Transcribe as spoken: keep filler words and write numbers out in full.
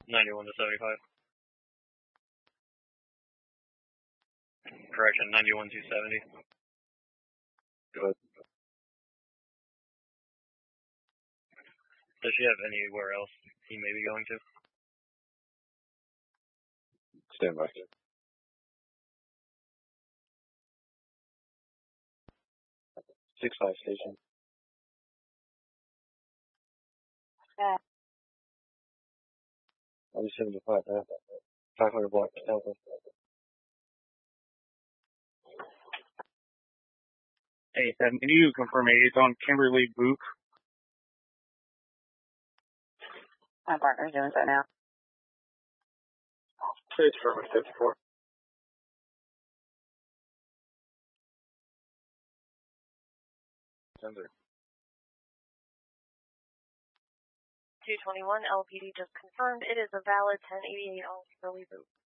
ninety-one to seventy-five. Correction, ninety-one to seventy. Good. Does she have anywhere else he may be going to? Stand by. Six five station. Yeah. Only seventy-five. Uh, five hundred block Delta. Hey, Evan, can you confirm it's on Kimberly Book? My partner's doing so now. It's for fifty-four. Sender. two twenty-one L P D just confirmed it is a valid ten eighty-eight on Kimberly Boot.